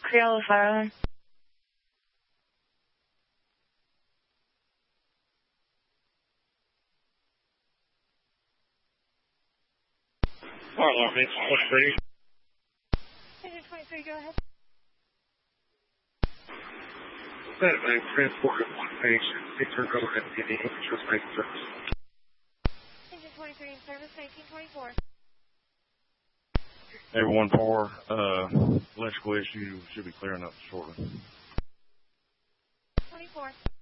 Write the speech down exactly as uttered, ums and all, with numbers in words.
Creole Fireline. Fireline, Main twenty-three. Engine twenty-three, go ahead. That man transported one patient. They turned over at the infantry making service. Engine twenty-three in service, nineteen twenty-four. Everyone four, uh, electrical issue should be clearing up shortly. twenty-four.